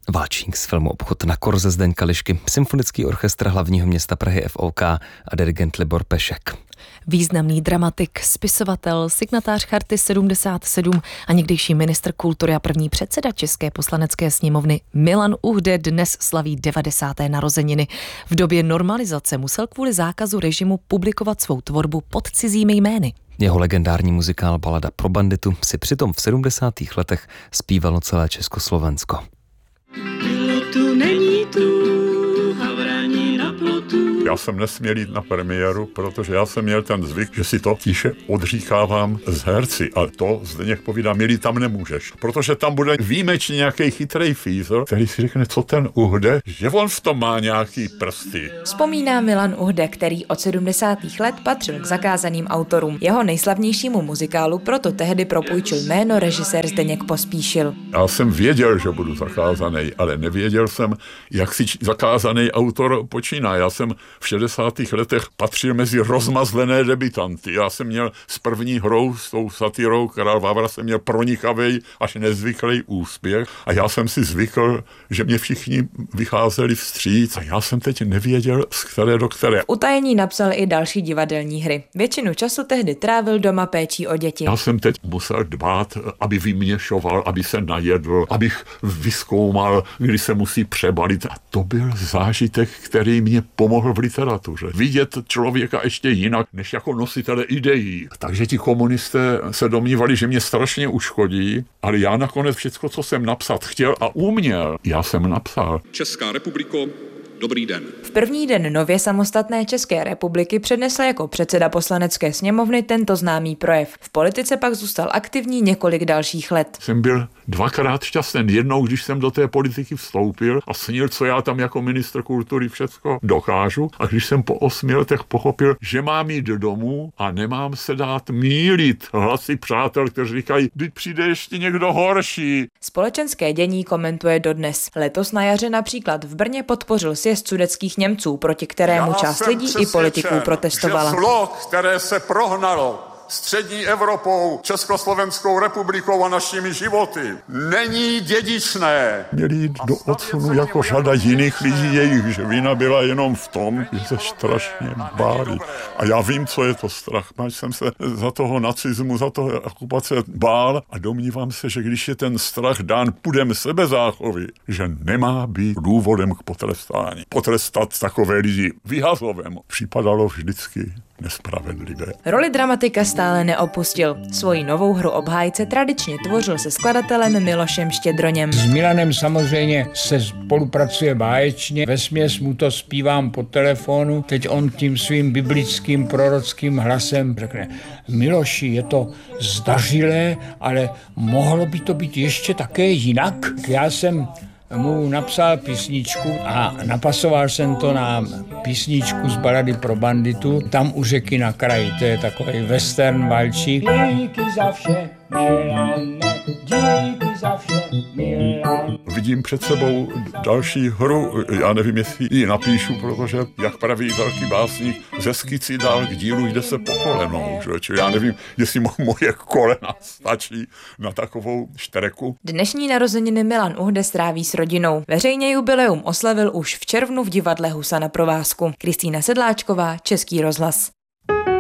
Válčník z filmu Obchod na korze Zdeňka Lišky, Symfonický orchestr hlavního města Prahy FOK a dirigent Libor Pešek. Významný dramatik, spisovatel, signatář Charty 77 a někdejší ministr kultury a první předseda České poslanecké sněmovny Milan Uhde dnes slaví 90. narozeniny. V době normalizace musel kvůli zákazu režimu publikovat svou tvorbu pod cizími jmény. Jeho legendární muzikál Balada pro banditu si přitom v 70. letech zpívalo celé Československo. Bylo tu, není tu, havrání na plotu. Já jsem nesměl jít na premiéru, protože já jsem měl ten zvyk, že si to tiše odříkávám s herci. A to Zdeněk povídá, milý, tam nemůžeš, protože tam bude výjimečně nějaký chytrej fízl, který si řekne, co ten Uhde, že on v tom má nějaký prsty. Vzpomíná Milan Uhde, který od 70. let patřil k zakázaným autorům. Jeho nejslavnějšímu muzikálu proto tehdy propůjčil jméno režisér Zdeněk Pospíšil. Já jsem věděl, že budu zakázaný, ale nevěděl jsem, jak si zakázaný autor počíná. Já jsem v 60. letech patřil mezi rozmazlené debutanty. Já jsem měl s první hrou, s tou satírou Král Vávra, jsem měl pronikavej až nezvyklý úspěch a já jsem si zvykl, že mě všichni vycházeli vstříc a já jsem teď nevěděl, z které do které. V utajení napsal i další divadelní hry. Většinu času tehdy trávil doma péčí o děti. Já jsem teď musel dbát, aby vyměšoval, aby se najedl, abych vyzkoumal, kdy se musí přebalit. A to byl zážitek, který mě pomohl v literatuře. Vidět člověka ještě jinak, než jako nositele ideí. Takže ti komunisté se domnívali, že mě strašně uškodí, ale já nakonec všecko, co jsem napsat chtěl a uměl, já jsem napsal. Česká republiko, dobrý den. V první den nově samostatné České republiky přednesl jako předseda Poslanecké sněmovny tento známý projev. V politice pak zůstal aktivní několik dalších let. Jsem byl dvakrát šťastný. Jednou, když jsem do té politiky vstoupil a snil, co já tam jako ministr kultury všecko dokážu. A když jsem po 8 letech pochopil, že mám jít domů a nemám se dát mýlit. Hlasy přátel, kteří říkají, teď přijde ještě někdo horší. Společenské dění komentuje dodnes. Letos na jaře například v Brně podpořil sjezd sudetských Němců, proti kterému část lidí i politiků protestovala. Že zlo, které se prohnalo střední Evropou, Československou republikou a našimi životy, není dědičné. Měli jít do odsunu jako řada jiných lidí, jejich vina byla jenom v tom, že se strašně báli. A já vím, co je to strach. Máš jsem se za toho nacismu, za toho okupace bál a domnívám se, že když je ten strach dán pudem sebezáchovy, že nemá být důvodem k potrestání. Potrestat takové lidi vyhazovem připadalo vždycky nespravedlivé. Roli dramatika stále neopustil. Svoji novou hru Obhájce tradičně tvořil se skladatelem Milošem Štědroněm. S Milanem samozřejmě se spolupracuje báječně. Vesměs mu to zpívám po telefonu. Teď on tím svým biblickým prorockým hlasem řekne: Miloši, je to zdařilé, ale mohlo by to být ještě také jinak. Já jsem mu napsal písničku a napasoval jsem to na písničku z Balady pro banditu, Tam u řeky na kraji, to je takový western valčík. Díky za vše, Milane, díky za vše, Milane. Vidím před sebou další hru, já nevím, jestli ji napíšu, protože, jak praví velký básník, ze skici dál k dílu jde se po kolenou, že? Čili já nevím, jestli moje kolena stačí na takovou štreku. Dnešní narozeniny Milan Uhde stráví s rodinou. Veřejně jubileum oslavil už v červnu v divadle Husa na provázku. Kristýna Sedláčková, Český rozhlas.